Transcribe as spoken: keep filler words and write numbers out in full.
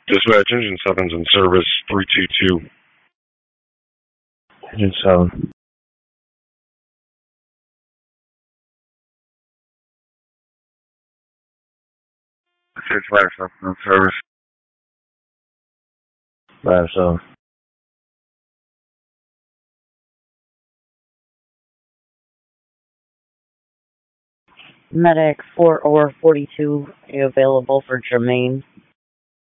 Dispatch, Engine seven's in service, three two two. Engine seven. Six five seven in service. Five seven. Medic four or forty-two available for Jermaine.